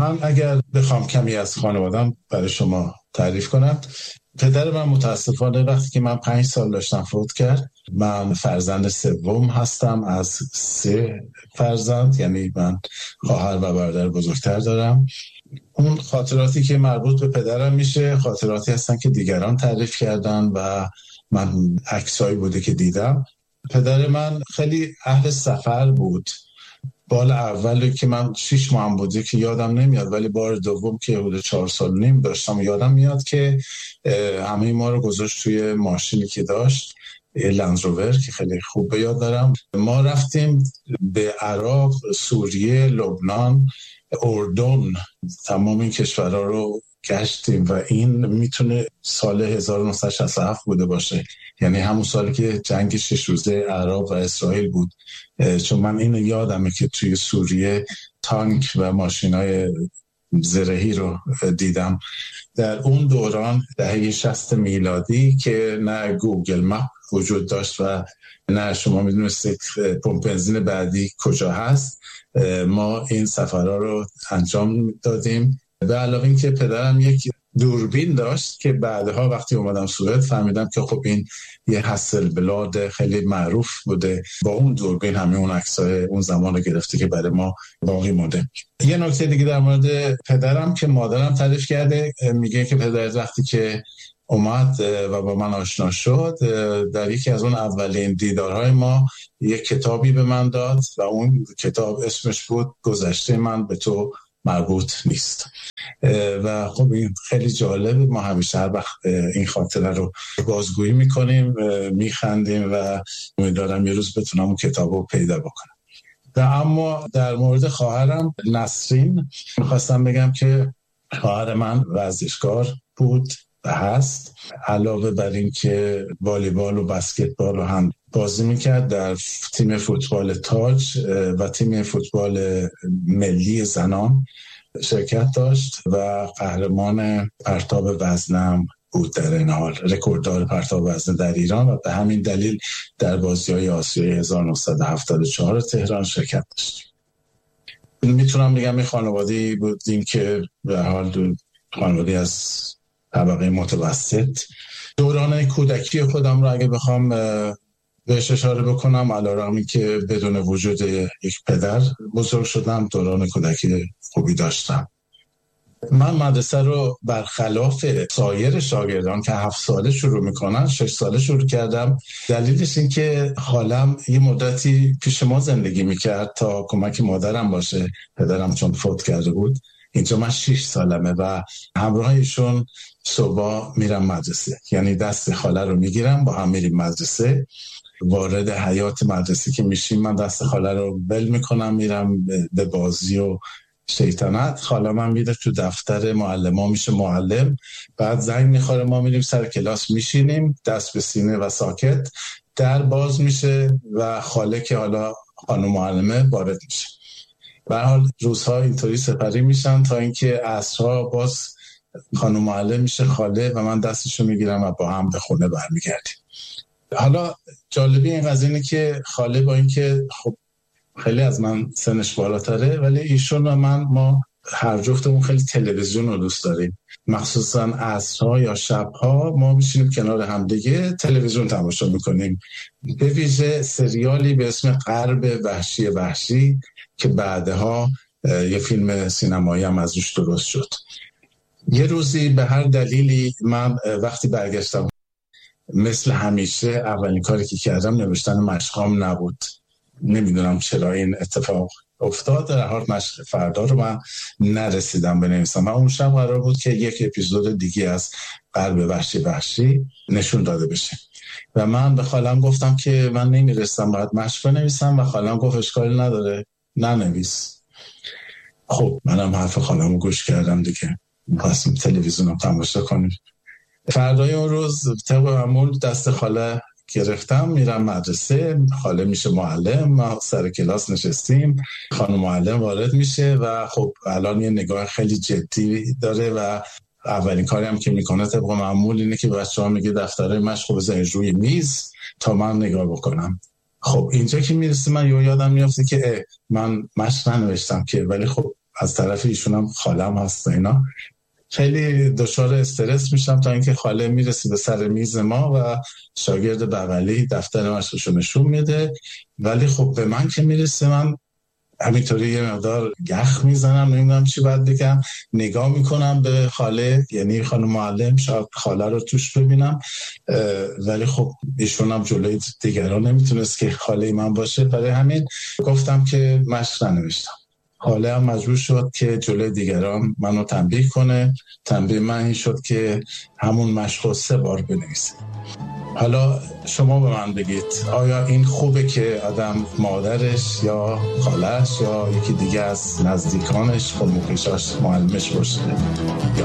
من اگر بخوام کمی از خانوادم برای شما تعریف کنم، پدر من متاسفانه وقتی که من 5 سال داشتم فوت کرد. من فرزند سوم هستم از 3 فرزند، یعنی من خواهر و برادر بزرگتر دارم. اون خاطراتی که مربوط به پدرم میشه خاطراتی هستن که دیگران تعریف کردن و من عکسایی بوده که دیدم. پدر من خیلی اهل سفر بود. بار اولی که من 6 ماه بوده که یادم نمیاد، ولی بار دوم که حدود 4 سال و نیم داشتم یادم میاد که همه ما رو گذاشت توی ماشینی که داشت، لندروور که خیلی خوب به یاد دارم. ما رفتیم به عراق، سوریه، لبنان، اردن، تمام این کشورها رو گشتیم و این میتونه سال 1967 بوده باشه، یعنی همون سالی که جنگ 6 روزه عراق و اسرائیل بود. چون من اینو یادمه که توی سوریه تانک و ماشینای زرهی رو دیدم در اون دوران دهه 60 میلادی که نه گوگل مپ وجود داشت و نه شما میدونستید پمپ بنزین بعدی کجا هست. ما این سفرها رو انجام دادیم. به علاوه این که پدرم یک دوربین داشت که بعدها وقتی اومدم سوئد فهمیدم که خب این یه حسلبلاد خیلی معروف بوده. با اون دوربین همه اون عکسای اون زمان رو گرفته که برای ما باقی مونده. یه نکته دیگه در مورد پدرم که مادرم تعریف کرده، میگه که پدر وقتی که اومد و با من آشنا شد، در یکی از اون اولین دیدارهای ما یک کتابی به من داد و اون کتاب اسمش بود گذشته من به تو مربوط نیست. و خب این خیلی جالب. ما همیشه هر وقت این خاطره رو بازگویی میکنیم، میخندیم و امیدوارم یه روز بتونم اون کتاب رو پیدا بکنم. و اما در مورد خواهرم نسرین میخواستم بگم که خواهر من ورزشکار بود و هست. علاوه بر این که والیبال و بسکتبال رو هم بازی میکرد، در تیم فوتبال تاج و تیم فوتبال ملی زنان شرکت داشت و قهرمان پرتاب وزنم بود. در این حال رکورددار پرتاب وزن در ایران و به همین دلیل در بازی‌های آسیایی 1974 تهران شرکت داشت. میتونم بگم این خانواده‌ای بودیم که به حال خانواده از طبقه متوسط. دوران کودکی خودم رو اگه بخوام بهش اشاره بکنم، علیرغم این که بدون وجود یک پدر بزرگ شدم، دوران کودکی خوبی داشتم. من مدرسه رو برخلاف سایر شاگردان که 7 ساله شروع میکنن 6 ساله شروع کردم. دلیلش این که خالم یه مدتی پیش ما زندگی میکرد تا کمک مادرم باشه. پدرم چون فوت کرده بود، اینجا من 6 سالمه و همراهشون صبح میرم مدرسه، یعنی دست خاله رو میگیرم، با هم میریم مدرسه. وارد حیات مدرسه که میشیم من دست خاله رو بل میکنم، میرم به بازی و شیطنت. خاله من میره تو دفتر معلم میشه معلم. بعد زنگ میخوره، ما میریم سر کلاس میشینیم دست به سینه و ساکت. در باز میشه و خاله که حالا خانم معلمه وارد میشه. به هر حال روزها اینطوری سپری میشن تا اینکه عصرها باز خانم معلم میشه خاله و من دستشو میگیرم و با هم به خونه برمیگردیم. حالا جالبی این قضیه اینه که خاله با اینکه خب خیلی از من سنش بالاتره، ولی ایشون و ما هر جفتمون خیلی تلویزیون رو دوست داریم. مخصوصا عصرها یا شبها ما میشینیم کنار هم دیگه تلویزیون تماشا میکنیم. به ویژه سریالی به اسم غرب وحشی که بعدها یه فیلم سینمایی هم از روش درست شد. یه روزی به هر دلیلی من وقتی برگشتم، مثل همیشه اولین کاری که کردم نوشتن مشقام نبود. نمیدونم چرا این اتفاق افتاد. در حال مشق فردا رو من نرسیدم بنویسم. من اون شب قرار بود که یک اپیزود دیگه از غرب وحشی نشون داده بشه و من به خالم گفتم که من نمیرسم، باید مشق بنویسم و خالم گفت اشکالی نداره ننویس. خب منم حرف خالم رو گوش کردم دیگه، می‌خواستیم تلویزیون رو تماشا کنیم. فردای اون روز طبق معمول دست خاله گرفتم، میرم مدرسه. خاله میشه معلم، ما سر کلاس نشستیم، خانم معلم وارد میشه و خب الان یه نگاه خیلی جدی داره و اولین کاری هم که میکنه طبق معمول اینه که بچه‌ها میگه دفتر مشق بزنید روی میز تا من نگاه بکنم. خب اینجا که میرسه من یادم میافته که من مشق ننوشتم که، ولی خب از طرف ایشون هم خالم هست اینا، خیلی دچار استرس میشم تا اینکه خاله میرسه به سر میز ما و شاگرد بغلی دفتر مشقشو نشون میده، ولی خب به من که میرسه من همینطوری یه مقدار یخ میزنم، نمیدونم چی باید بگم، نگاه میکنم به خاله، یعنی خانم معلم، شاید خاله رو توش ببینم، ولی خب ایشون هم جلوی دیگران نمیتونست که خاله من باشه، برای همین گفتم که مشق ننوشتم. خاله هم مجبور شد که جلوی دیگران منو تنبیه کنه. تنبیه من این شد که همون مشق 3 بار بنویسه. حالا شما به من بگید آیا این خوبه که آدم مادرش یا خالش یا یکی دیگه از نزدیکانش خانومش معلمش باشه؟